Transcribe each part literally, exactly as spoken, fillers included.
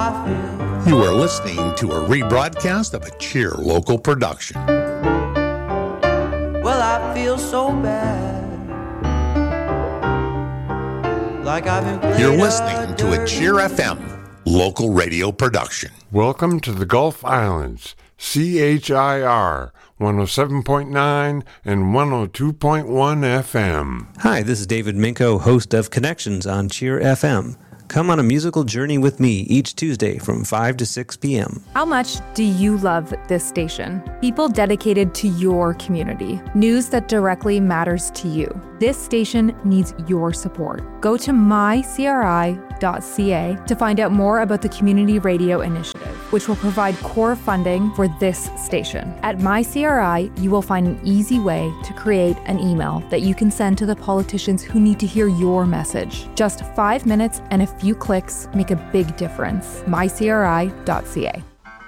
I feel. You are listening to a rebroadcast of a Cheer local production. Well, I feel so bad. Like I've been played You're listening to a Cheer F M local radio production. Welcome to the Gulf Islands, C H I R one oh seven point nine and one oh two point one F M. Hi, this is David Minko, host of Connections on Cheer F M. Come on a musical journey with me each Tuesday from five to six p.m. How much do you love this station? People dedicated to your community. News that directly matters to you. This station needs your support. Go to my c r i dot c a to find out more about the Community Radio Initiative, which will provide core funding for this station. At My C R I, you will find an easy way to create an email that you can send to the politicians who need to hear your message. Just five minutes and a few clicks make a big difference. my c r i dot c a.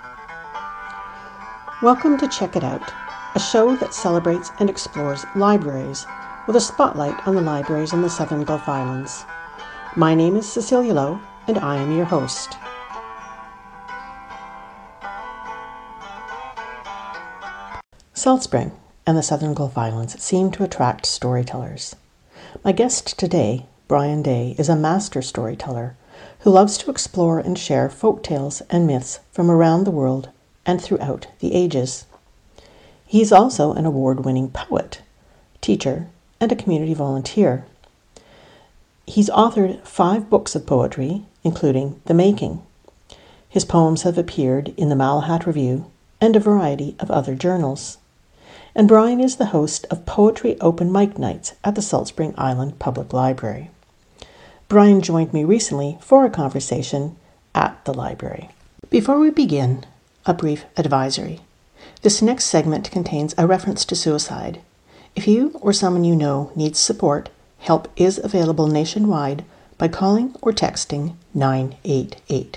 Welcome to Check It Out, a show that celebrates and explores libraries with a spotlight on the libraries in the Southern Gulf Islands. My name is Cecilia Lowe, and I am your host. Salt Spring and the Southern Gulf Islands seem to attract storytellers. My guest today, Brian Day, is a master storyteller who loves to explore and share folk tales and myths from around the world and throughout the ages. He's also an award-winning poet, teacher, and a community volunteer. He's authored five books of poetry, including The Making. His poems have appeared in the Malahat Review and a variety of other journals. And Brian is the host of Poetry Open Mic Nights at the Salt Spring Island Public Library. Brian joined me recently for a conversation at the library. Before we begin, a brief advisory. This next segment contains a reference to suicide. If you or someone you know needs support, help is available nationwide by calling or texting nine eight eight.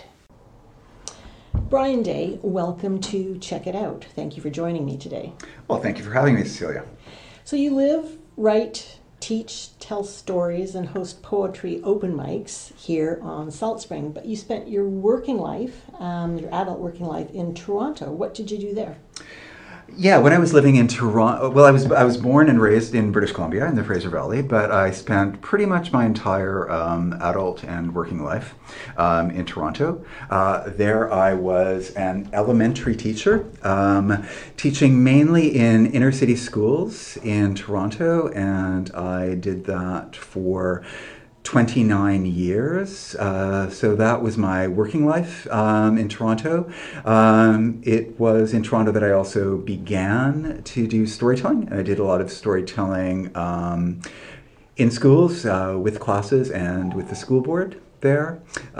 Brian Day, welcome to Check It Out. Thank you for joining me today. Well, thank you for having me, Cecilia. So you live, write, teach, tell stories, and host poetry open mics here on Salt Spring, but you spent your working life, um, your adult working life, in Toronto. What did you do there? Yeah, when I was living in Toronto, well, I was I was born and raised in British Columbia in the Fraser Valley, but I spent pretty much my entire um, adult and working life um, in Toronto. Uh, there I was an elementary teacher, um, teaching mainly in inner city schools in Toronto, and I did that for twenty-nine years, uh, so that was my working life um, in Toronto. Um, it was in Toronto that I also began to do storytelling. I did a lot of storytelling um, in schools uh, with classes and with the school board there.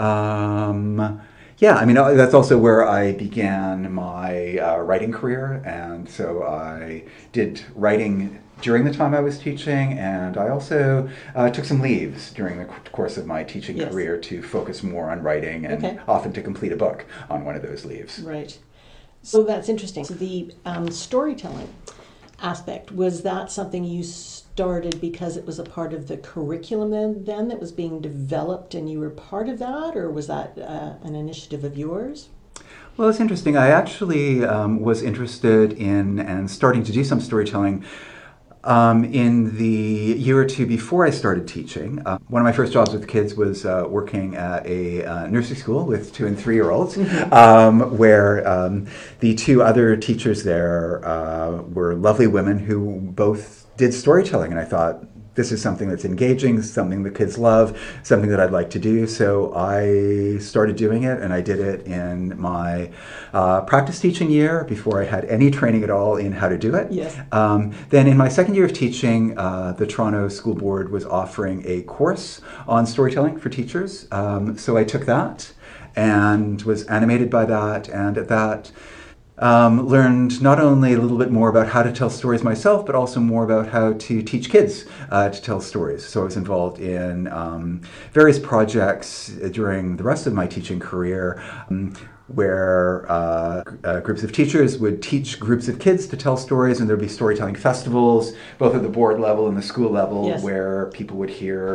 Um, yeah, I mean, that's also where I began my uh, writing career, and so I did writing during the time I was teaching, and I also uh, took some leaves during the course of my teaching yes. career to focus more on writing, and okay. often to complete a book on one of those leaves. Right. So that's interesting. So the um, storytelling aspect, was that something you started because it was a part of the curriculum then, then that was being developed and you were part of that, or was that uh, an initiative of yours? Well, it's interesting. I actually um, was interested in and starting to do some storytelling Um, in the year or two before I started teaching. Uh, one of my first jobs with kids was uh, working at a uh, nursery school with two and three-year-olds, mm-hmm. um, where um, the two other teachers there uh, were lovely women who both did storytelling, and I thought, this is something that's engaging, something the kids love, something that I'd like to do. So I started doing it, and I did it in my uh, practice teaching year before I had any training at all in how to do it. Yes. Um, then in my second year of teaching, uh, the Toronto School Board was offering a course on storytelling for teachers. Um, so I took that and was animated by that, and at that Um, learned not only a little bit more about how to tell stories myself, but also more about how to teach kids uh, to tell stories. So I was involved in um, various projects during the rest of my teaching career um, where uh, uh, groups of teachers would teach groups of kids to tell stories, and there'd be storytelling festivals, both at the board level and the school level, yes. where people would hear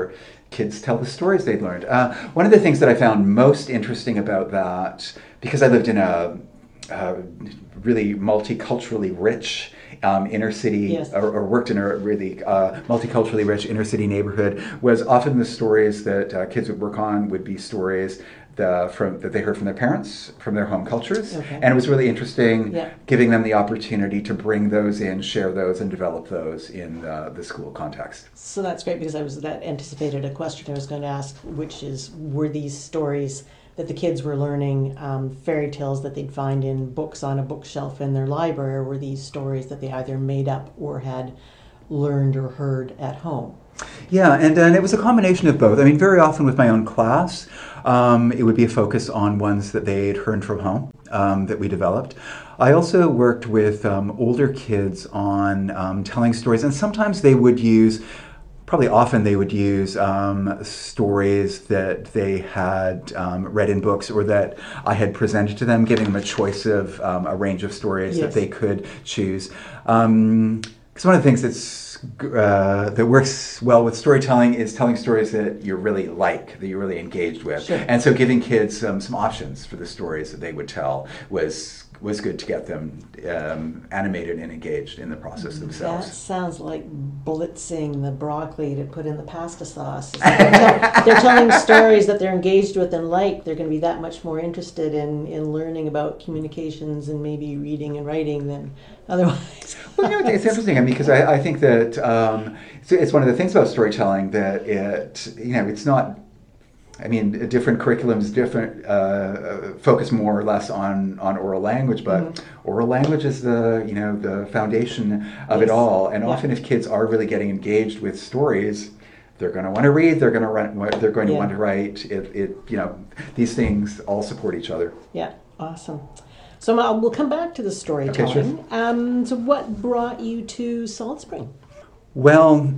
kids tell the stories they'd learned. Uh, one of the things that I found most interesting about that, because I lived in a, a really multiculturally rich um, inner city, Yes. or, or worked in a really uh, multiculturally rich inner city neighborhood, was often the stories that uh, kids would work on would be stories the, from, that they heard from their parents, from their home cultures. Okay. And it was really interesting Yeah. giving them the opportunity to bring those in, share those, and develop those in uh, the school context. So that's great, because I was that anticipated a question I was going to ask, which is, were these stories that the kids were learning um, fairy tales that they'd find in books on a bookshelf in their library, or were these stories that they either made up or had learned or heard at home? Yeah, and, and it was a combination of both. I mean, very often with my own class, um, it would be a focus on ones that they'd heard from home um, that we developed. I also worked with um, older kids on um, telling stories, and sometimes they would use, probably often they would use um, stories that they had um, read in books or that I had presented to them, giving them a choice of um, a range of stories Yes. that they could choose. Um, 'cause one of the things that's Uh, that works well with storytelling is telling stories that you really like, that you're really engaged with. Sure. And so giving kids um, some options for the stories that they would tell was was good to get them um, animated and engaged in the process That themselves. sounds like blitzing the broccoli to put in the pasta sauce. They're, tell- they're telling stories that they're engaged with and like. They're going to be that much more interested in, in learning about communications and maybe reading and writing than otherwise. Well, you know, it's interesting, I mean, because I, I think that um, it's, it's one of the things about storytelling that it, you know, it's not, I mean, different curriculums, different uh, focus more or less on, on oral language, but mm-hmm. oral language is the, you know, the foundation of Yes. it all. And Yeah. often if kids are really getting engaged with stories, they're going to want to read, they're going to run, they're going to Yeah. want to write. It, it, you know, these things all support each other. Yeah, awesome. So Ma, we'll come back to the storytelling. Okay, um, so what brought you to Salt Spring? Well,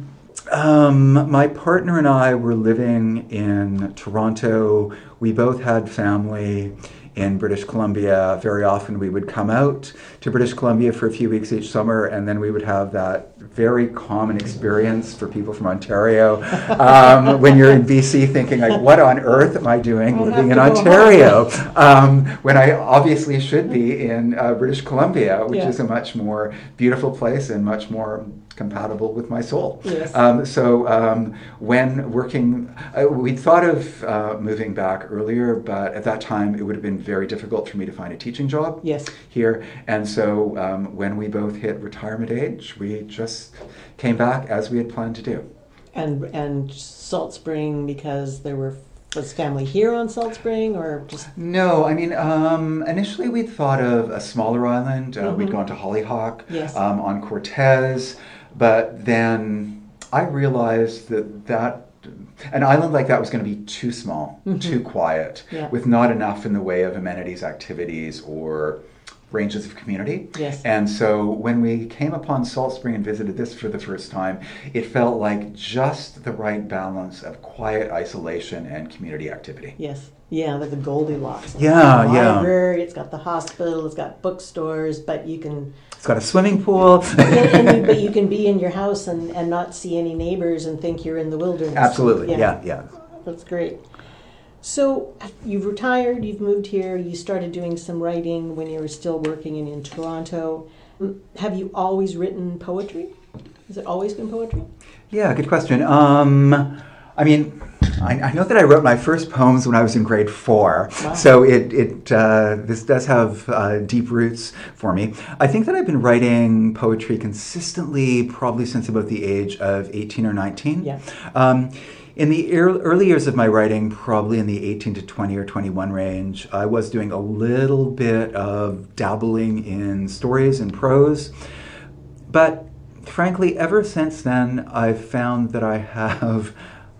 um, my partner and I were living in Toronto. We both had family in British Columbia. Very often we would come out to British Columbia for a few weeks each summer, and then we would have that very common experience for people from Ontario um, when you're in B C thinking, like, what on earth am I doing I'll living in have to go Ontario? Um, when I obviously should be in uh, British Columbia, which Yeah. is a much more beautiful place and much more compatible with my soul. Yes. Um, so um, when working, uh, we thought of uh, moving back earlier, but at that time it would have been very difficult for me to find a teaching job Yes. here. And so um, when we both hit retirement age, we just came back as we had planned to do. And and Salt Spring because there were was family here on Salt Spring, or just No, I mean, um, initially we'd thought of a smaller island. Uh, Mhm. We'd gone to Hollyhock Yes. um, on Cortez, but then I realized that that an island like that was going to be too small, Mhm. too quiet, Yeah. with not enough in the way of amenities, activities, or ranges of community. Yes. And so when we came upon Salt Spring and visited this for the first time, it felt like just the right balance of quiet isolation and community activity. yes, yeah, like the Goldilocks. It's Yeah, got the yeah. library, it's got the hospital, it's got bookstores, but you can It's got a swimming pool. and, and you, but you can be in your house and, and not see any neighbors and think you're in the wilderness. Absolutely, yeah, yeah. That's great. So you've retired, you've moved here, you started doing some writing when you were still working in, in Toronto. Mm, Have you always written poetry? Has it always been poetry? Yeah, good question. Um, I mean, I, I know that I wrote my first poems when I was in grade four, Wow. so it, it uh, this does have uh, deep roots for me. I think that I've been writing poetry consistently probably since about the age of eighteen or nineteen. Yeah. Um, in the ear- early years of my writing, probably in the eighteen to twenty or twenty-one range, I was doing a little bit of dabbling in stories and prose. But frankly, ever since then, I've found that I have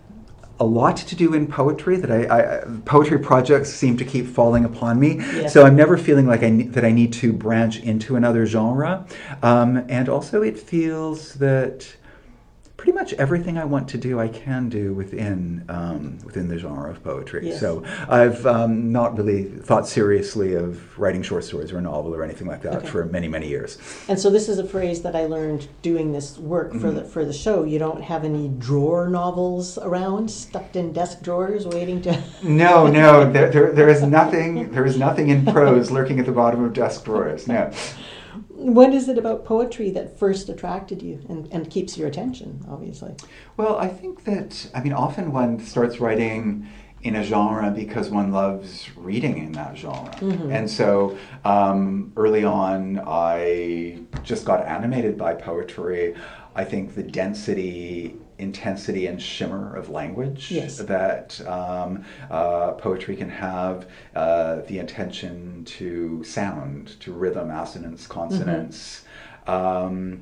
a lot to do in poetry, that I, I poetry projects seem to keep falling upon me. Yes. So I'm never feeling like I ne- that I need to branch into another genre. Um, and also it feels that pretty much everything I want to do, I can do within um, within the genre of poetry. Yes. So I've um, not really thought seriously of writing short stories or a novel or anything like that Okay. for many, many years. And so this is a phrase that I learned doing this work for Mm-hmm. the for the show. You don't have any drawer novels around, stuffed in desk drawers, waiting to. No, no, there, there, there is nothing. There is nothing in prose lurking at the bottom of desk drawers. No. What is it about poetry that first attracted you and, and keeps your attention? Obviously. Well, I think that I mean, often one starts writing in a genre because one loves reading in that genre, Mm-hmm. and so um, early on, I just got animated by poetry. I think the density, intensity, and shimmer of language Yes. that um, uh, poetry can have, uh, the attention to sound, to rhythm, assonance, consonance, um,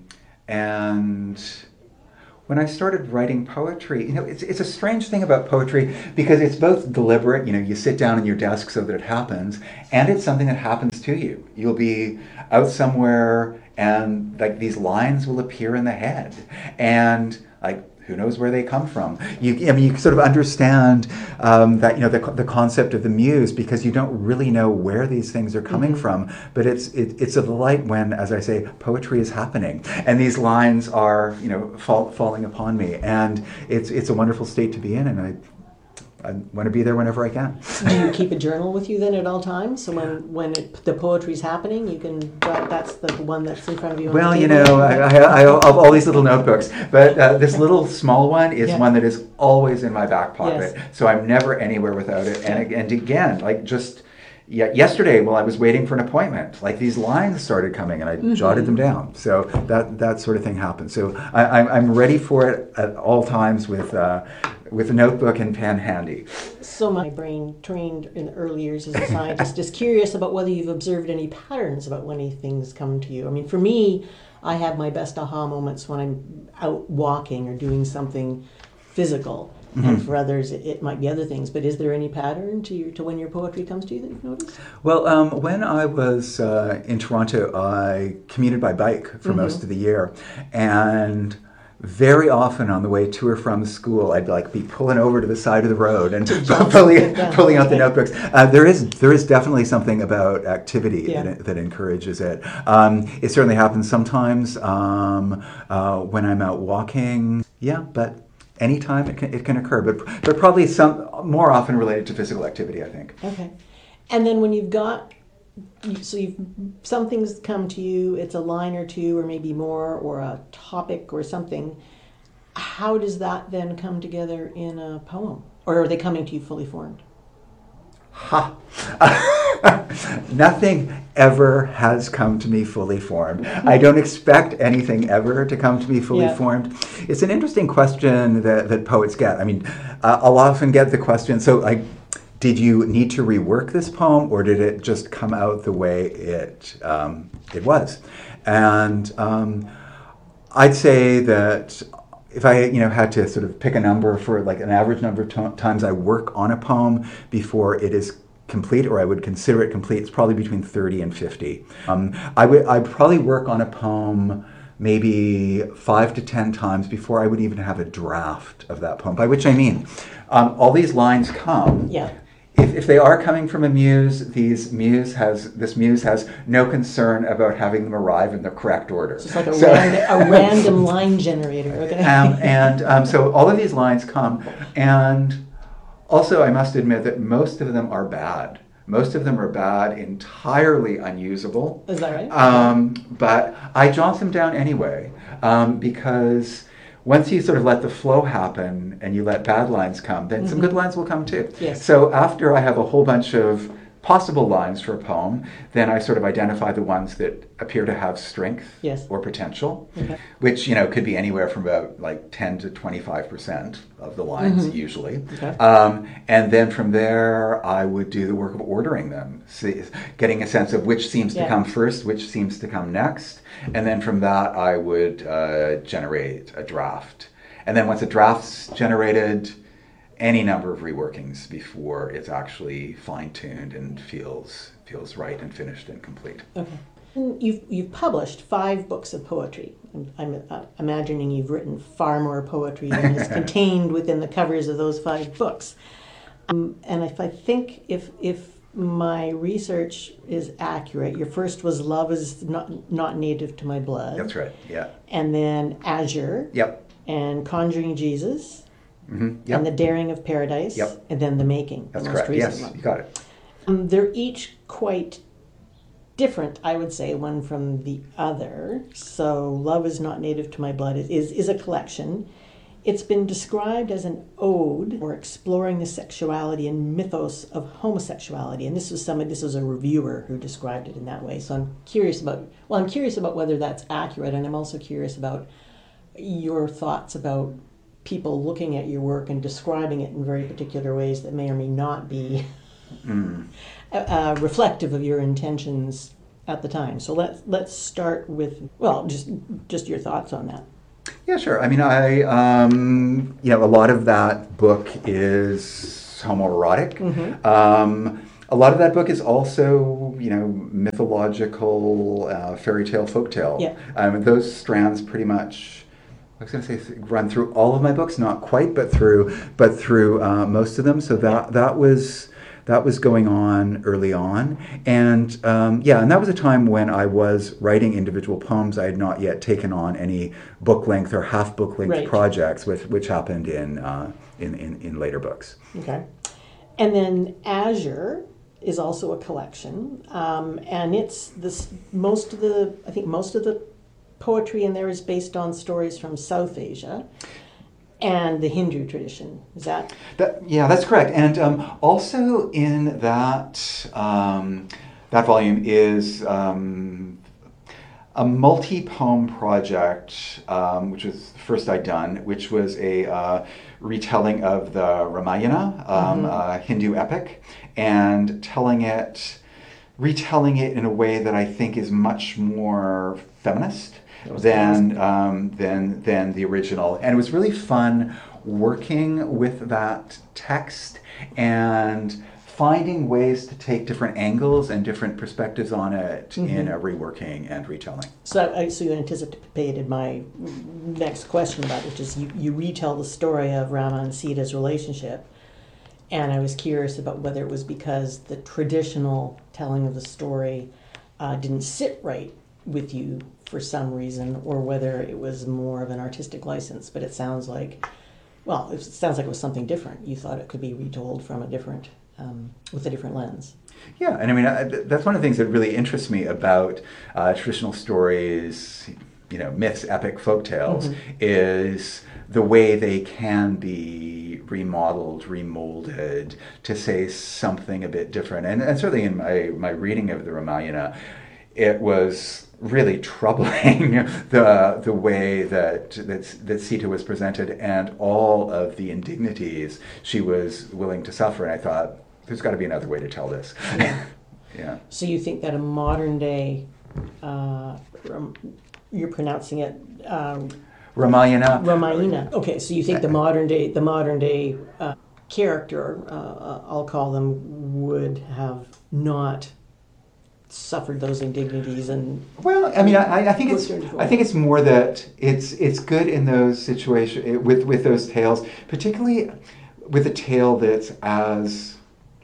and when I started writing poetry, you know, it's it's a strange thing about poetry because it's both deliberate, you know, you sit down at your desk so that it happens, and it's something that happens to you. You'll be out somewhere and like these lines will appear in the head, and like who knows where they come from. You, I mean, you sort of understand um, that, you know, the, the concept of the muse because you don't really know where these things are coming from. But it's it, it's a delight when, as I say, poetry is happening and these lines are, you know, fall, falling upon me, and it's it's a wonderful state to be in, and I. I want to be there whenever I can. Do you keep a journal with you then at all times? So when when it, the poetry's happening, you can. That, that's the one that's in front of you. On Well, the you table? know, I, I, I have all these little notebooks, but uh, this little small one is Yeah. one that is always in my back pocket. Yes. So I'm never anywhere without it. And, and again, like just yeah, yesterday while I was waiting for an appointment, like these lines started coming and I Mm-hmm. jotted them down. So that that sort of thing happens. So I, I'm, I'm ready for it at all times with uh, with a notebook and pen handy. So my brain, trained in the early years as a scientist, is curious about whether you've observed any patterns about when these things come to you. I mean, for me, I have my best aha moments when I'm out walking or doing something physical. Mm-hmm. And for others, it, it might be other things. But is there any pattern to your, to when your poetry comes to you that you've noticed? Well, um, when I was uh, in Toronto, I commuted by bike for Mm-hmm. most of the year, and very often on the way to or from school, I'd like be pulling over to the side of the road and pulling, down. pulling out the notebooks. Uh, there is there is definitely something about activity Yeah. that, that encourages it. Um, it certainly happens sometimes um, uh, when I'm out walking. Yeah, but anytime it can, it can occur, but but probably some more often related to physical activity, I think. Okay. And then when you've got, so you've, some things come to you, it's a line or two or maybe more or a topic or something. How does that then come together in a poem? Or are they coming to you fully formed? Ha! Nothing ever has come to me fully formed. I don't expect anything ever to come to me fully Yeah. formed. It's an interesting question that, that poets get. I mean, uh, I'll often get the question, so like, did you need to rework this poem, or did it just come out the way it um, it was? And um, I'd say that if I, you know, had to sort of pick a number for like an average number of to- times I work on a poem before it is complete, or I would consider it complete, it's probably between thirty and fifty. Um, I would I'd probably work on a poem maybe five to ten times before I would even have a draft of that poem. By which I mean, um, all these lines come. Yeah. If, if they are coming from a muse, these muse has this muse has no concern about having them arrive in the correct order. It's like a, So- random, a random line generator. Okay. um, and um, so all of these lines come, and also I must admit that most of them are bad. Most of them are bad, entirely unusable. Is that right? Um, but I jot them down anyway, um, because once you sort of let the flow happen and you let bad lines come, then some good lines will come too. Yes. So after I have a whole bunch of possible lines for a poem, then I sort of identify the ones that appear to have strength Yes. or potential, Okay. which, you know, could be anywhere from about like ten to twenty-five percent of the lines usually. Okay. Um, and then from there, I would do the work of ordering them, see, getting a sense of which seems Yeah. to come first, which seems to come next. And then from that, I would uh, generate a draft. And then once a draft's generated, any number of reworkings before it's actually fine-tuned and feels feels right and finished and complete. Okay. You've, you've published five books of poetry. I'm, I'm uh, imagining you've written far more poetry than is contained within the covers of those five books. Um, and if I think if if my research is accurate, your first was Love is Not Not Native to My Blood. That's right, yeah. And then Azure. Yep. And Conjuring Jesus. Mm-hmm. Yep. And The Daring of Paradise. Yep. And then The Making. That's the most correct, recent yes, one. you got it. Um, they're each quite different, I would say, one from the other. So Love is Not Native to My Blood is, is, is a collection. It's been described as an ode or exploring the sexuality and mythos of homosexuality. And this was somebody, this was a reviewer who described it in that way. So I'm curious about, well, I'm curious about whether that's accurate. And I'm also curious about your thoughts about people looking at your work and describing it in very particular ways that may or may not be mm. uh, reflective of your intentions at the time. So let's let's start with, well, just just your thoughts on that. Yeah, sure. I mean, I, um, you know, a lot of that book is homoerotic. Mm-hmm. Um, a lot of that book is also, you know, mythological, uh, fairy tale, folktale. Yeah. Um, those strands pretty much, I was going to say, run through all of my books, not quite, but through, but through uh, most of them. So that that was. That was going on early on. And um, yeah, and that was a time when I was writing individual poems. I had not yet taken on any book length or half book length right. projects, which, which happened in, uh, in, in, in later books. Okay. And then Azure is also a collection. Um, and it's this, most of the, I think most of the poetry in there is based on stories from South Asia. And the Hindu tradition, is that? that yeah, that's correct. And um, also in that um, that volume is um, a multi-poem project, um, which was the first I'd done, which was a uh, retelling of the Ramayana, um, mm-hmm. uh, Hindu epic, and telling it, retelling it in a way that I think is much more feminist than um, than than the original, and it was really fun working with that text and finding ways to take different angles and different perspectives on it mm-hmm. in a reworking and retelling. So, I, so you anticipated my next question about it, which is you, you retell the story of Rama and Sita's relationship, and I was curious about whether it was because the traditional telling of the story uh, didn't sit right with you for some reason, or whether it was more of an artistic license. But it sounds like, well, it sounds like it was something different. You thought it could be retold from a different, um, with a different lens. Yeah, and I mean, I, that's one of the things that really interests me about uh, traditional stories, you know, myths, epic, folktales, mm-hmm. is the way they can be remodeled, remolded to say something a bit different. And, and certainly in my, my reading of the Ramayana, it was really troubling the the way that, that that Sita was presented and all of the indignities she was willing to suffer. And I thought, there's got to be another way to tell this. Yeah. yeah. So you think that a modern day, uh, you're pronouncing it uh, Ramayana. Ramayana. Okay, so you think the modern day the modern day uh, character, uh, I'll call them, would have not suffered those indignities and well, I mean, I, I think it's I think it's more that it's it's good in those situations with with those tales, particularly with a tale that's as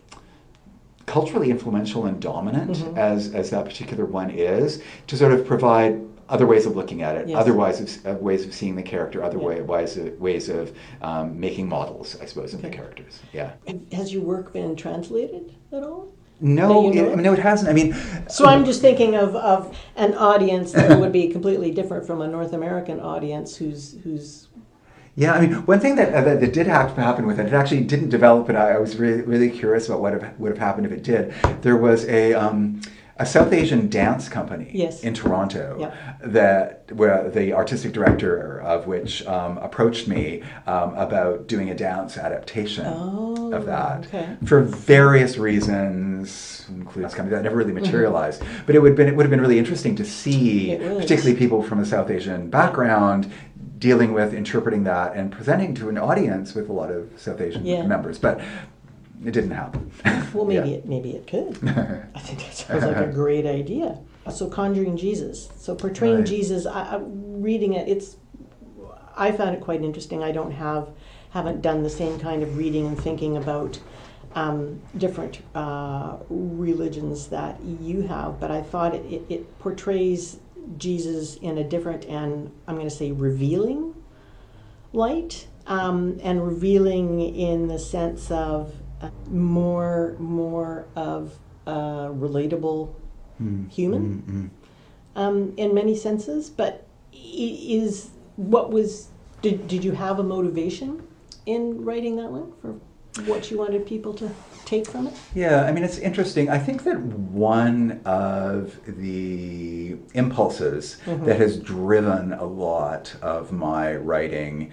culturally influential and dominant mm-hmm. as as that particular one is, to sort of provide other ways of looking at it, yes. other ways of, uh, ways of seeing the character, other yeah. way, ways of, ways of um, making models, I suppose, of okay. the characters. Yeah. Has your work been translated at all? No, you know it, no, it hasn't. I mean, so I'm just thinking of, of an audience that would be completely different from a North American audience who's who's. Yeah, I mean, one thing that, that that did have to happen with it, it actually didn't develop, but I, I was really really curious about what have, would have happened if it did. There was a um, a South Asian dance company yes. in Toronto yep. that where the artistic director of which um, approached me um, about doing a dance adaptation oh, of that okay. for various reasons, including company that never really materialized. Mm-hmm. But it would been it would have been really interesting to see, particularly people from a South Asian background, dealing with interpreting that and presenting to an audience with a lot of South Asian yeah. members, but. It didn't happen. Well, maybe yeah. it maybe it could. I think that sounds like a great idea. so Conjuring Jesus. So portraying Right. Jesus, I, I, reading it, it's, I found it quite interesting. I don't have, haven't done the same kind of reading and thinking about um, different uh, religions that you have, but I thought it, it, it portrays Jesus in a different and, I'm going to say, revealing light, um, and revealing in the sense of uh, more, more of a relatable Mm, human, mm, mm. um, in many senses. But i- is what was did did you have a motivation in writing that one for what you wanted people to take from it? Yeah, I mean, it's interesting. I think that one of the impulses Mm-hmm. that has driven a lot of my writing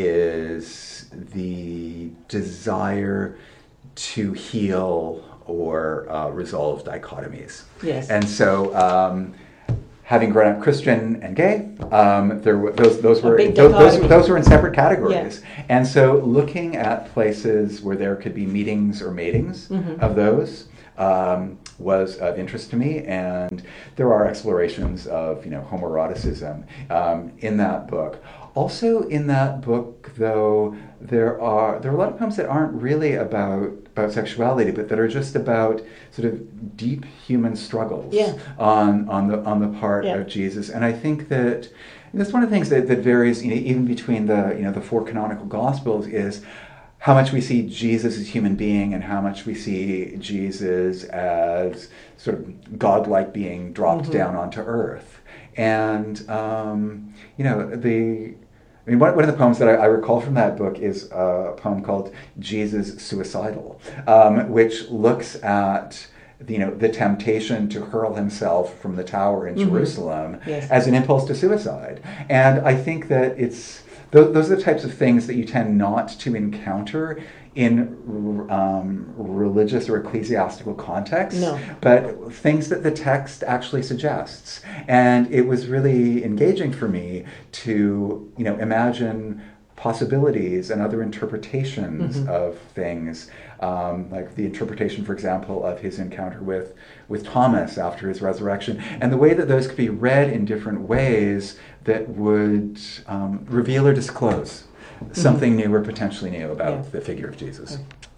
is the desire to heal or uh, resolve dichotomies. Yes. And so, um, having grown up Christian and gay, um, there were those those A were big those, those dichotomy. those were in separate categories. And so, looking at places where there could be meetings or matings Mm-hmm. of those um, was of interest to me. And there are explorations of you know homoeroticism um, in that book. Also, in that book, though, there are there are a lot of poems that aren't really about about sexuality, but that are just about sort of deep human struggles Yeah. on on the on the part Yeah. of Jesus. And I think that that's one of the things that, that varies, you know, even between the you know the four canonical Gospels is how much we see Jesus as human being and how much we see Jesus as sort of godlike being dropped down onto earth. And um, you know the. I mean, one, one of the poems that I, I recall from that book is a poem called Jesus Suicidal, um, which looks at you know the temptation to hurl himself from the tower in Jerusalem Yes. as an impulse to suicide. And I think that it's those, those are the types of things that you tend not to encounter in um, religious or ecclesiastical contexts, No. but things that the text actually suggests. And it was really engaging for me to, you know, imagine possibilities and other interpretations Mm-hmm. of things, um, like the interpretation, for example, of his encounter with, with Thomas after his resurrection, and the way that those could be read in different ways that would um, reveal or disclose something new or potentially new about Yeah. the figure of Jesus.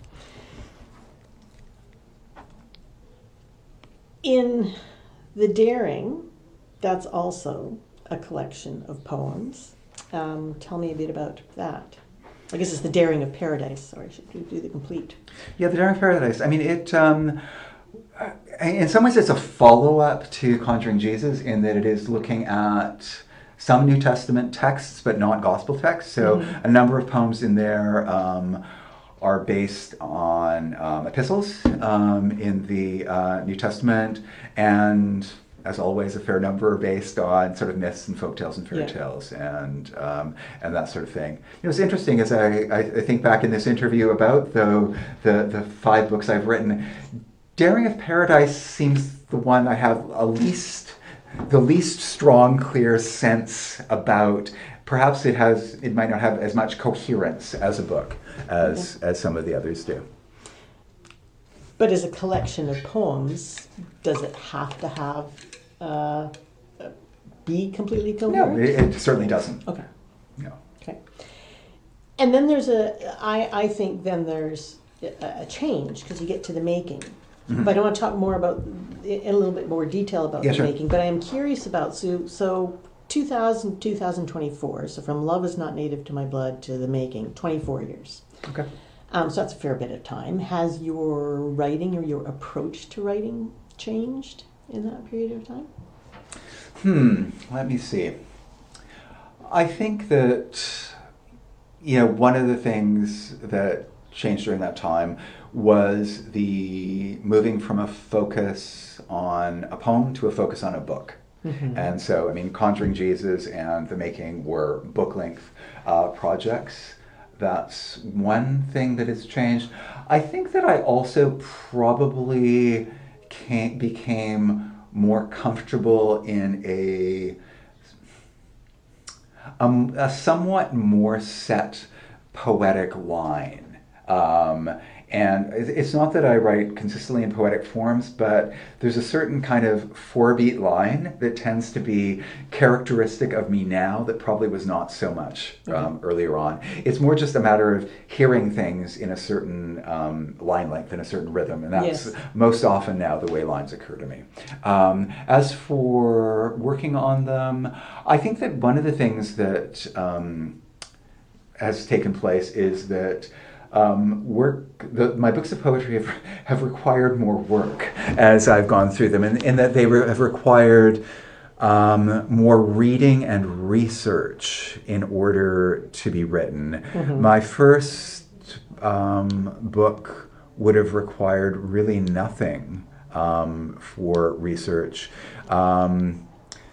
In The Daring, that's also a collection of poems. Um, tell me a bit about that. I guess it's The Daring of Paradise, so I should do, do the complete. Yeah, The Daring of Paradise. I mean, it. Um, in some ways, it's a follow-up to Conjuring Jesus in that it is looking at some New Testament texts, but not gospel texts. So Mm-hmm. a number of poems in there um, are based on um, epistles um, in the uh, New Testament, and as always, a fair number are based on sort of myths and folktales and fairy Yeah. tales and um, and that sort of thing. You know, it's interesting as I, I, I think back in this interview about the, the the five books I've written, Daring of Paradise seems the one I have a least the least strong, clear sense about. Perhaps it has it might not have as much coherence as a book as as some of the others do. But as a collection of poems, does it have to have uh, be completely No, coherent? it, it certainly doesn't. Okay. No. Okay. And then there's a, I, I think then there's a, a change because you get to the making. Mm-hmm. But I want to talk more about, in a little bit more detail about Yeah, the sure. making. But I am curious about, so, so two thousand, two thousand twenty-four, so from Love Is Not Native to My Blood to the making, twenty-four years. Okay. Um, so that's a fair bit of time. Has your writing or your approach to writing changed in that period of time? Hmm. Let me see. I think that, you know, one of the things that changed during that time was the moving from a focus on a poem to a focus on a book. Mm-hmm. And so, I mean, Conjuring Jesus and The Making were book-length uh, projects. That's one thing that has changed. I think that I also probably came, became more comfortable in a, a, a somewhat more set poetic line. Um, and it's not that I write consistently in poetic forms, but there's a certain kind of four-beat line that tends to be characteristic of me now that probably was not so much um, mm-hmm. earlier on. It's more just a matter of hearing things in a certain um, line length, in a certain rhythm, and that's yes. most often now the way lines occur to me. Um, as for working on them, I think that one of the things that um, has taken place is that um, work. The, my books of poetry have, have required more work as I've gone through them, and in, in that they re- have required um, more reading and research in order to be written. Mm-hmm. My first um, book would have required really nothing um, for research. Um,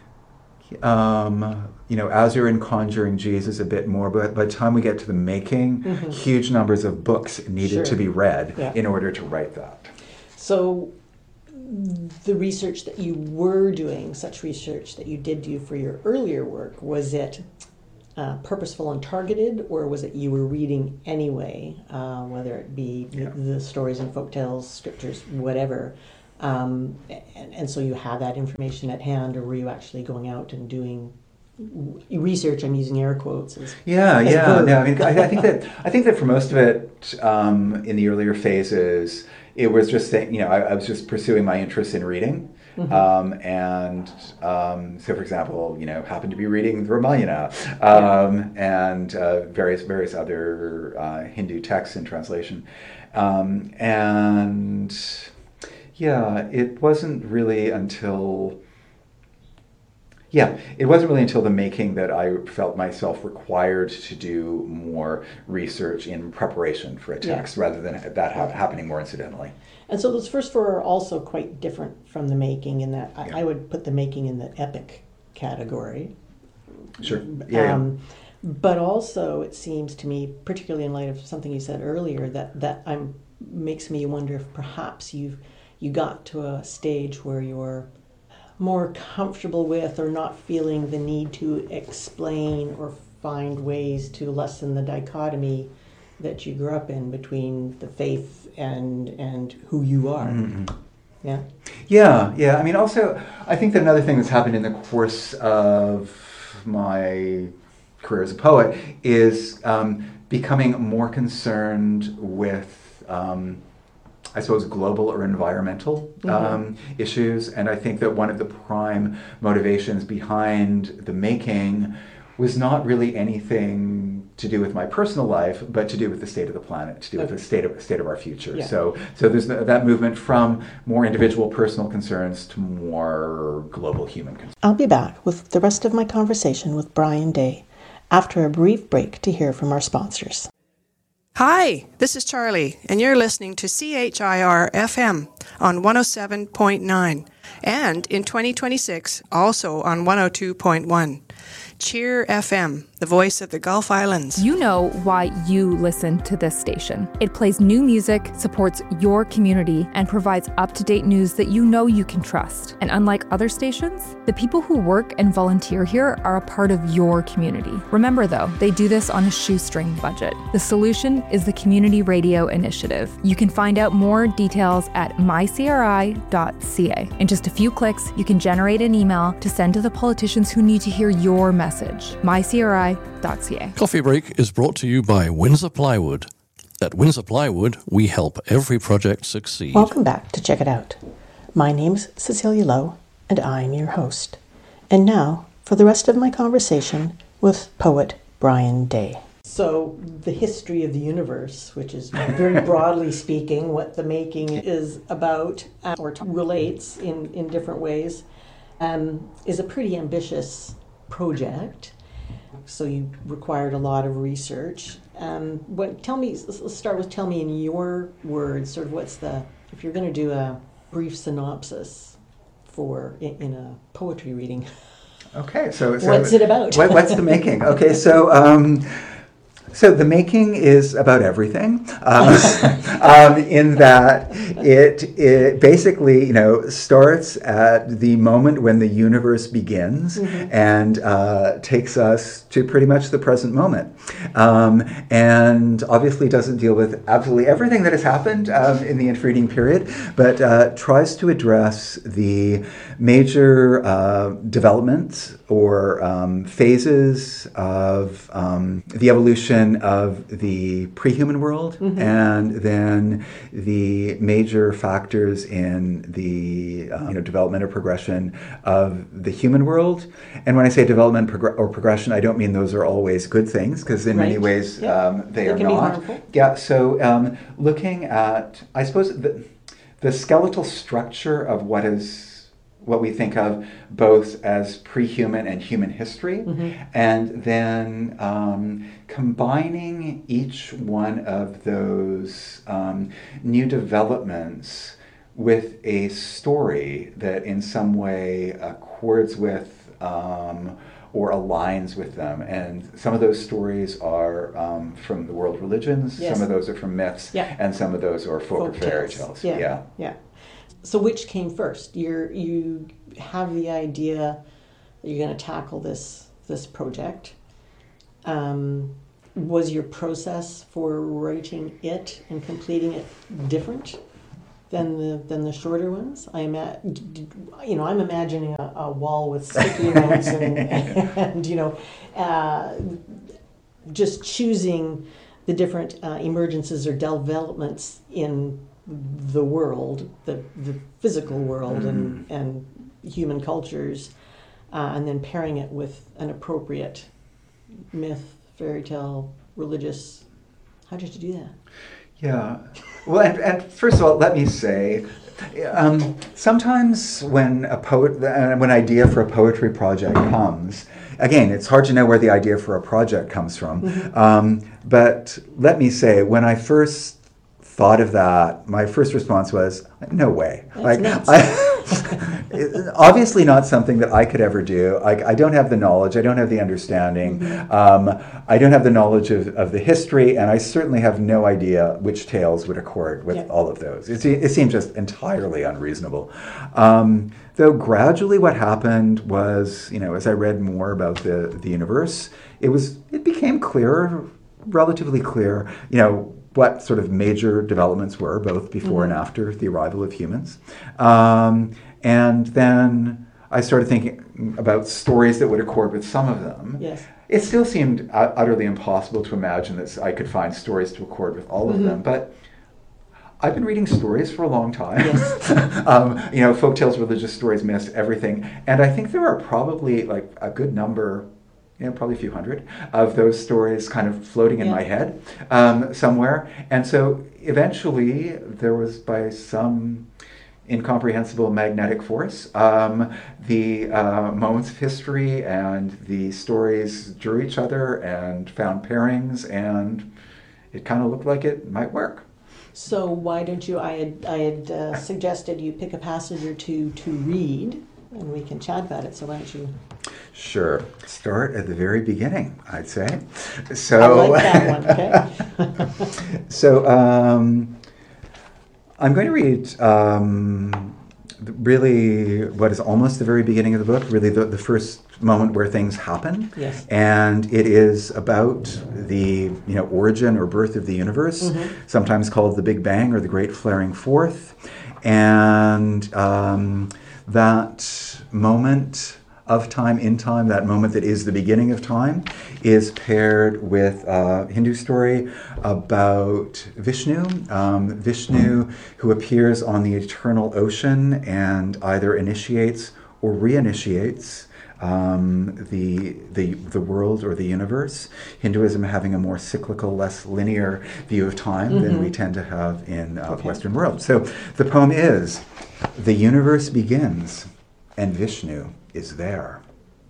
um, you know, Azure and Conjuring Jesus a bit more, but by the time we get to the making, mm-hmm. huge numbers of books needed sure. to be read yeah. in order to write that. So the research that you were doing, such research that you did do for your earlier work, was it uh, purposeful and targeted, or was it you were reading anyway, uh, whether it be yeah. the stories and folktales, scriptures, whatever, um, and, and so you had that information at hand, or were you actually going out and doing research? I'm using air quotes. As, yeah, as yeah. No, I mean, I, I think that I think that for most of it, um, in the earlier phases, it was just saying, you know, I, I was just pursuing my interest in reading, mm-hmm. um, and um, so, for example, you know, happened to be reading the Ramayana um, yeah. and uh, various various other uh, Hindu texts in translation, um, and yeah, it wasn't really until. Yeah, it wasn't really until the making that I felt myself required to do more research in preparation for a text, yeah. rather than that ha- happening more incidentally. And so those first four are also quite different from the making in that I, yeah. I would put the making in the epic category. Sure. Yeah, um, yeah. But also, it seems to me, particularly in light of something you said earlier, that that I'm makes me wonder if perhaps you've you got to a stage where you're more comfortable with, or not feeling the need to explain or find ways to lessen the dichotomy that you grew up in between the faith and and who you are. Mm-hmm. Yeah. Yeah, yeah. I mean, also, I think that another thing that's happened in the course of my career as a poet is um, becoming more concerned with um, I suppose, global or environmental um, mm-hmm. issues. And I think that one of the prime motivations behind the making was not really anything to do with my personal life, but to do with the state of the planet, to do okay. with the state of state of our future. Yeah. So, so there's the, that movement from more individual personal concerns to more global human concerns. I'll be back with the rest of my conversation with Brian Day after a brief break to hear from our sponsors. Hi, this is Charlie, and you're listening to C H I R F M on one oh seven point nine, and in twenty twenty-six, also on one oh two point one. Cheer F M, the voice of the Gulf Islands. You know why you listen to this station. It plays new music, supports your community, and provides up-to-date news that you know you can trust. And unlike other stations, the people who work and volunteer here are a part of your community. Remember though, they do this on a shoestring budget. The solution is the Community Radio Initiative. You can find out more details at my c r i dot c a. In just a few clicks, you can generate an email to send to the politicians who need to hear your message. my c r i dot c a. Coffee Break is brought to you by Windsor Plywood. At Windsor Plywood, we help every project succeed. Welcome back to Check It Out. My name's Cecilia Lowe, and I'm your host. And now, for the rest of my conversation with poet Brian Day. So, the history of the universe, which is very broadly speaking what the making is about, uh, or t- relates in, in different ways, um, is a pretty ambitious project. So you required a lot of research. Um, what? Tell me. Let's start with tell me in your words. Sort of what's the if you're going to do a brief synopsis for in, in a poetry reading. Okay, so, so what's it about? what, what's the making? Okay, so um, So the making is about everything, um, um, in that it, it basically, you know, starts at the moment when the universe begins mm-hmm. and uh, takes us to pretty much the present moment. Um, and obviously doesn't deal with absolutely everything that has happened um, in the intervening period, but uh, tries to address the major uh, developments or um, phases of um, the evolution of the pre-human world mm-hmm. and then the major factors in the uh, you know, development or progression of the human world. And when I say development prog- or progression, I don't mean those are always good things, because in right. many ways yeah. um, they, they are can not. Be harmful. Yeah, so um, looking at, I suppose, the, the skeletal structure of what is what we think of both as pre-human and human history, mm-hmm. and then um, combining each one of those um, new developments with a story that in some way accords with um, or aligns with them. And some of those stories are um, from the world religions, yes. some of those are from myths, yeah. and some of those are folk, folk or fairy tales. tales. Yeah. yeah. yeah. So which came first? You're, you have the idea that you're going to tackle this this project. Um, was your process for writing it and completing it different than the than the shorter ones? I ima- you know, I'm imagining a, a wall with sticky notes and, and you know, uh, just choosing the different uh, emergences or developments in the world, the the physical world, mm. and and human cultures, uh, and then pairing it with an appropriate myth, fairy tale, religious. How did you do that? Yeah. Well, and, and first of all, let me say, um, sometimes when a poet, uh, when an idea for a poetry project comes, again, it's hard to know where the idea for a project comes from. Mm-hmm. Um, but let me say, when I first thought of that, my first response was, no way. That's like, nuts. I, obviously not something that I could ever do. I, I don't have the knowledge. I don't have the understanding. Mm-hmm. Um, I don't have the knowledge of, of the history, and I certainly have no idea which tales would accord with yeah. all of those. It, it seemed just entirely unreasonable. Um, though gradually what happened was, you know, as I read more about the, the universe, it was it became clearer, relatively clear, you know, what sort of major developments were, both before mm-hmm. and after the arrival of humans. Um, and then I started thinking about stories that would accord with some of them. Yes. It still seemed uh, utterly impossible to imagine that I could find stories to accord with all mm-hmm. of them, but I've been reading stories for a long time. Yes. um, you know, folktales, religious stories, myths, everything. And I think there are probably like a good number, you know, probably a few hundred of those stories kind of floating in yeah. my head um, somewhere. And so eventually there was, by some incomprehensible magnetic force, um, the uh, moments of history and the stories drew each other and found pairings, and it kind of looked like it might work. So why don't you, I had, I had uh, suggested you pick a passage or two to read, and we can chat about it, so why don't you... Sure. Start at the very beginning, I'd say. So, I like that one, okay? so um, I'm going to read um, really what is almost the very beginning of the book, really the, the first moment where things happen. Yes. And it is about the you know origin or birth of the universe, mm-hmm. sometimes called the Big Bang or the Great Flaring Forth. And um, that moment of time, in time, that moment that is the beginning of time, is paired with a Hindu story about Vishnu. Um, Vishnu, who appears on the eternal ocean and either initiates or reinitiates um, the, the, the world or the universe. Hinduism having a more cyclical, less linear view of time mm-hmm. than we tend to have in uh, okay. the Western world. So the poem is, the universe begins and Vishnu is there.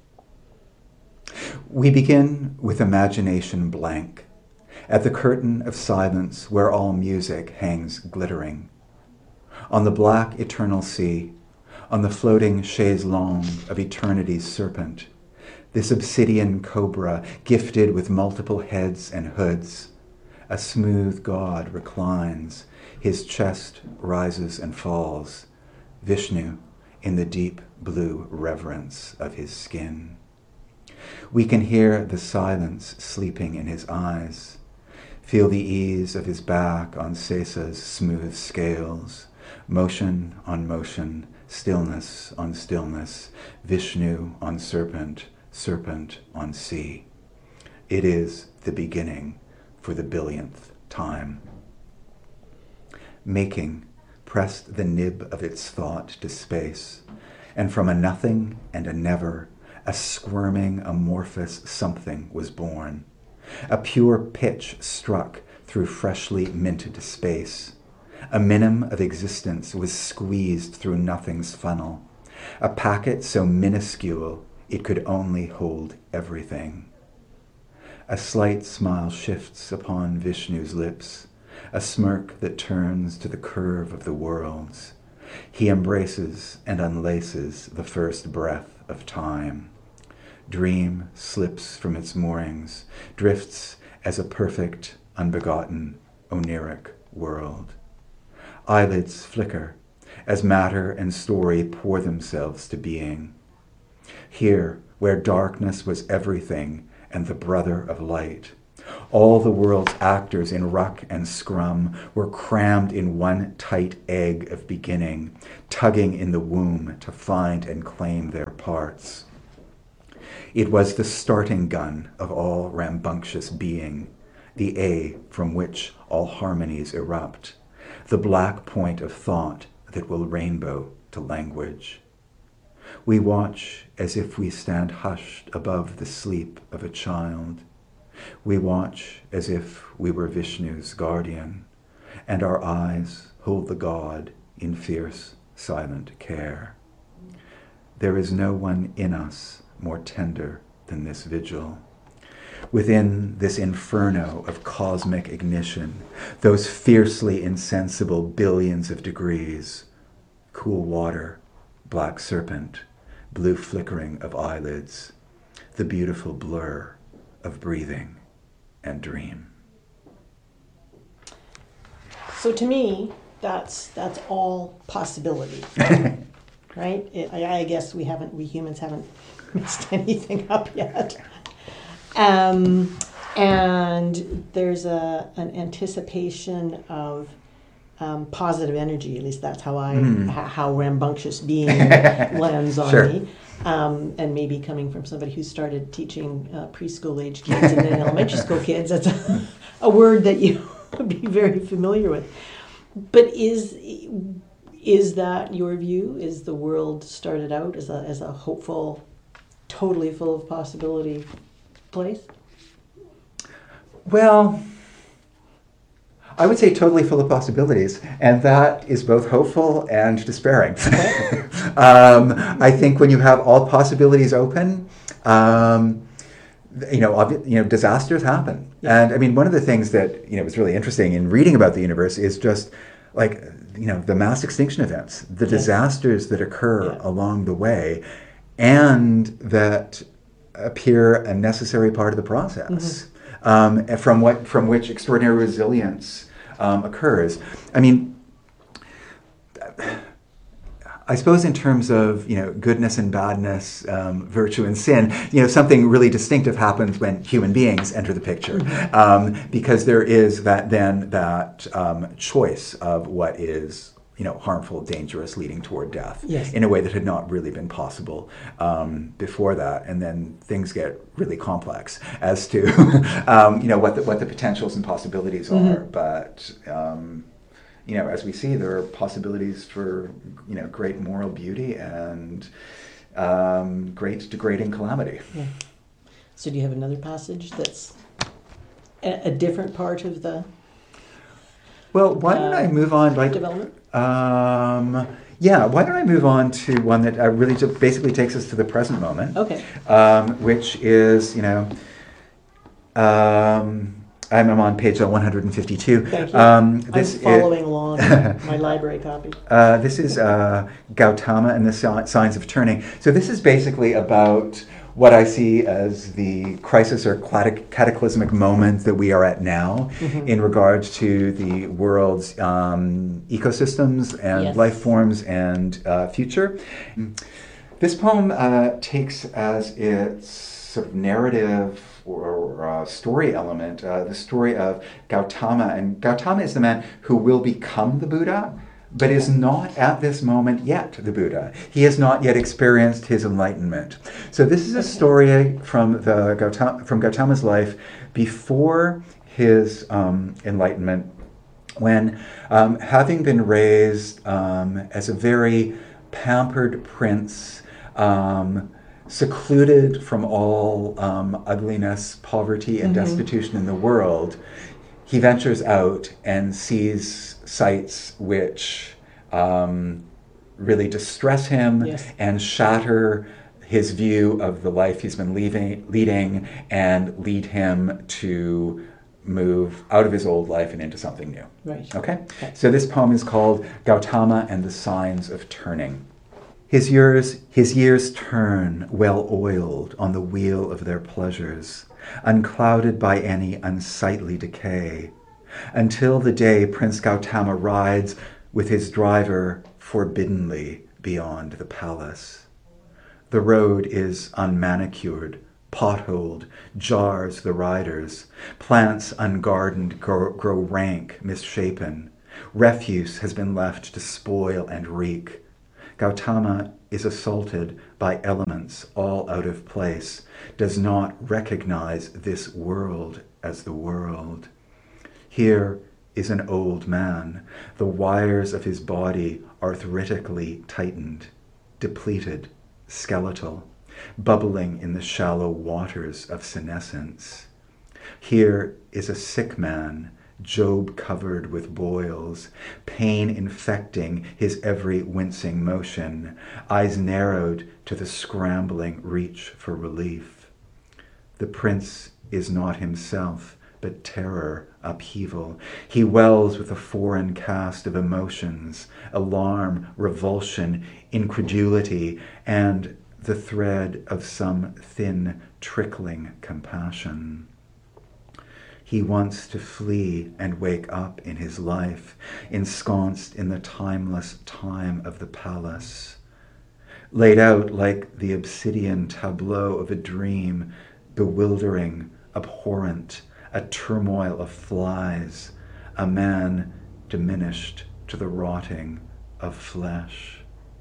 We begin with imagination blank, at the curtain of silence where all music hangs glittering. On the black eternal sea, on the floating chaise longue of eternity's serpent, this obsidian cobra gifted with multiple heads and hoods. A smooth god reclines, his chest rises and falls, Vishnu in the deep blue reverence of his skin. We can hear the silence sleeping in his eyes, feel the ease of his back on Sesa's smooth scales, motion on motion, stillness on stillness, Vishnu on serpent, serpent on sea. It is the beginning for the billionth time. Making pressed the nib of its thought to space, and from a nothing and a never, a squirming amorphous something was born. A pure pitch struck through freshly minted space. A minim of existence was squeezed through nothing's funnel. A packet so minuscule it could only hold everything. A slight smile shifts upon Vishnu's lips, a smirk that turns to the curve of the worlds. He embraces and unlaces the first breath of time. Dream slips from its moorings, drifts as a perfect, unbegotten, oniric world. Eyelids flicker as matter and story pour themselves to being. Here, where darkness was everything and the brother of light, all the world's actors in ruck and scrum were crammed in one tight egg of beginning, tugging in the womb to find and claim their parts. It was the starting gun of all rambunctious being, the A from which all harmonies erupt, the black point of thought that will rainbow to language. We watch as if we stand hushed above the sleep of a child. We watch as if we were Vishnu's guardian, and our eyes hold the god in fierce, silent care. There is no one in us more tender than this vigil. Within this inferno of cosmic ignition, those fiercely insensible billions of degrees, cool water, black serpent, blue flickering of eyelids, the beautiful blur of breathing and dream. So to me, that's that's all possibility, right? It, I, I guess we haven't, we humans haven't messed anything up yet. Um, and there's a an anticipation of um, positive energy. At least that's how I mm. ha, how rambunctious being lands on sure. me. Um, and maybe coming from somebody who started teaching uh, preschool age kids and then elementary school kids, that's a, a word that you would be very familiar with. But is is that your view? Is the world started out as a as a hopeful, totally full of possibility place? Well, I would say totally full of possibilities, and that is both hopeful and despairing. um, I think when you have all possibilities open, um, you know, obvi- you know, disasters happen. Yeah. And I mean, one of the things that you know was really interesting in reading about the universe is just like you know the mass extinction events, the yes. disasters that occur yeah. along the way, and that appear a necessary part of the process, mm-hmm. um, and from what from which extraordinary resilience um, occurs. I mean, I suppose in terms of you know goodness and badness, um, virtue and sin, you know something really distinctive happens when human beings enter the picture, mm-hmm. um, because there is that then that um, choice of what is. You know, harmful, dangerous, leading toward death yes. in a way that had not really been possible um, before that. And then things get really complex as to, um, you know, what the, what the potentials and possibilities mm-hmm. are. But, um, you know, as we see, there are possibilities for, you know, great moral beauty and um, great degrading calamity. Yeah. So do you have another passage that's a, a different part of the Well, why don't uh, I move on? Like, development? Um, yeah, why don't I move on to one that uh, really just basically takes us to the present moment. Okay. Um, which is, you know, um, I'm, I'm on page one hundred fifty-two. Thank you. Um, this I'm following it, along my library copy. Uh, this is uh, Gautama and the Signs of Turning. So this is basically about what I see as the crisis or cataclysmic moment that we are at now mm-hmm. in regards to the world's um, ecosystems and yes. life forms and uh, future. This poem uh, takes as its sort of narrative or, or uh, story element uh, the story of Gautama. And Gautama is the man who will become the Buddha, but is not at this moment yet the Buddha. He has not yet experienced his enlightenment. So this is a story from the Gautama, from Gautama's life before his um, enlightenment, when um, having been raised um, as a very pampered prince, um, secluded from all um, ugliness, poverty, and mm-hmm. destitution in the world, he ventures out and sees sights which um, really distress him yes. and shatter his view of the life he's been leaving, leading and lead him to move out of his old life and into something new. Right. Okay? okay? So this poem is called Gautama and the Signs of Turning. His years, his years turn well-oiled on the wheel of their pleasures, unclouded by any unsightly decay, until the day Prince Gautama rides with his driver forbiddenly beyond the palace. The road is unmanicured, potholed, jars the riders, plants ungardened grow, grow rank, misshapen, refuse has been left to spoil and reek. Gautama is assaulted by elements all out of place, does not recognize this world as the world. Here is an old man. The wires of his body arthritically tightened, depleted, skeletal, bubbling in the shallow waters of senescence. Here is a sick man, Job covered with boils, pain infecting his every wincing motion, eyes narrowed to the scrambling reach for relief. The prince is not himself, but terror, upheaval. He wells with a foreign cast of emotions, alarm, revulsion, incredulity, and the thread of some thin, trickling compassion. He wants to flee and wake up in his life, ensconced in the timeless time of the palace. Laid out like the obsidian tableau of a dream, bewildering, abhorrent, a turmoil of flies, a man diminished to the rotting of flesh.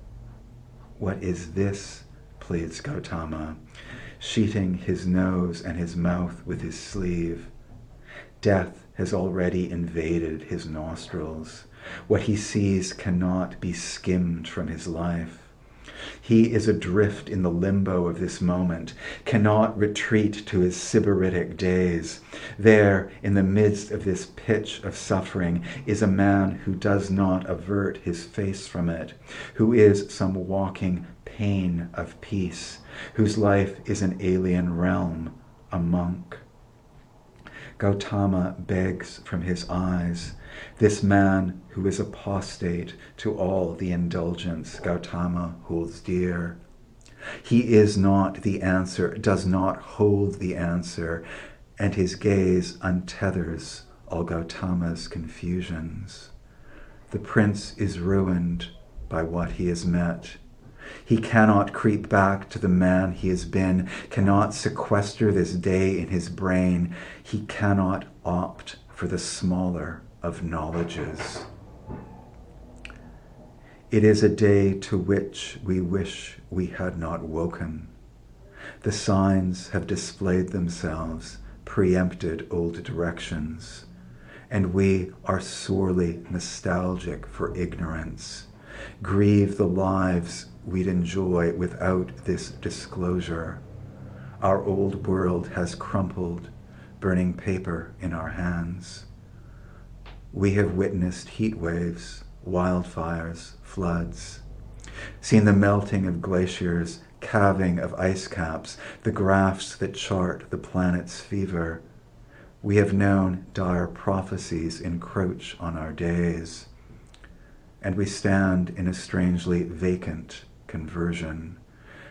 What is this? Pleads Gautama, sheeting his nose and his mouth with his sleeve. Death has already invaded his nostrils. What he sees cannot be skimmed from his life. He is adrift in the limbo of this moment, cannot retreat to his sybaritic days. There, in the midst of this pitch of suffering, is a man who does not avert his face from it, who is some walking pain of peace, whose life is an alien realm, a monk. Gautama begs from his eyes, this man who is apostate to all the indulgence Gautama holds dear. He is not the answer, does not hold the answer, and his gaze untethers all Gautama's confusions. The prince is ruined by what he has met. He cannot creep back to the man he has been, cannot sequester this day in his brain. He cannot opt for the smaller of knowledges. It is a day to which we wish we had not woken. The signs have displayed themselves, preempted old directions, and we are sorely nostalgic for ignorance, grieve the lives we'd enjoy without this disclosure. Our old world has crumpled, burning paper in our hands. We have witnessed heat waves, wildfires, floods, seen the melting of glaciers, calving of ice caps, the graphs that chart the planet's fever. We have known dire prophecies encroach on our days, and we stand in a strangely vacant conversion.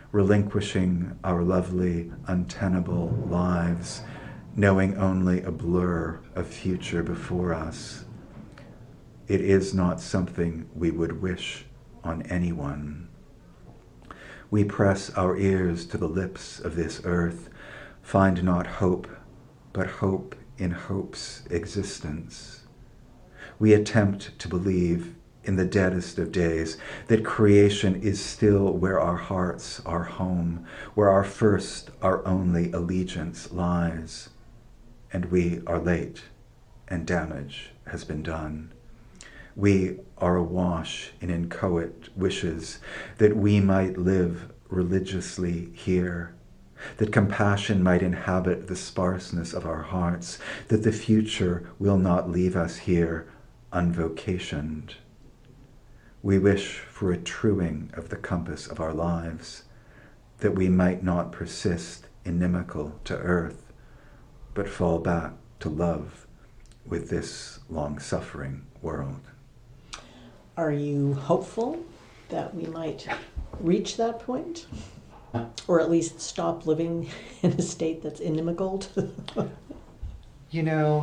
relinquishing our lovely, untenable lives, knowing only a blur of future before us. It is not something we would wish on anyone. We press our ears to the lips of this earth, find not hope, but hope in hope's existence. We attempt to believe in the deadest of days that creation is still where our hearts are home, where our first, our only allegiance lies. And we are late, and damage has been done. We are awash in inchoate wishes that we might live religiously here, that compassion might inhabit the sparseness of our hearts, that the future will not leave us here unvocationed. We wish for a truing of the compass of our lives, that we might not persist inimical to earth, but fall back to love with this long-suffering world. Are you hopeful that we might reach that point? Or at least stop living in a state that's inimical to... You know,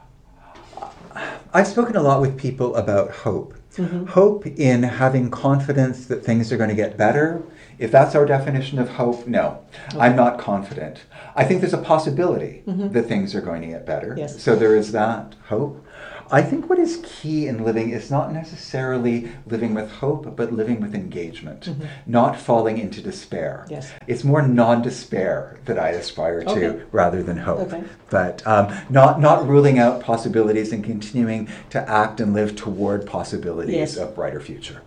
I've spoken a lot with people about hope. Mm-hmm. Hope in having confidence that things are going to get better. If that's our definition of hope, no, okay. I'm not confident. I think there's a possibility mm-hmm. that things are going to get better. Yes. So there is that hope. I think what is key in living is not necessarily living with hope, but living with engagement, mm-hmm. not falling into despair. Yes. It's more non-despair that I aspire to okay. rather than hope. Okay. But um, not not ruling out possibilities and continuing to act and live toward possibilities yes. of brighter future.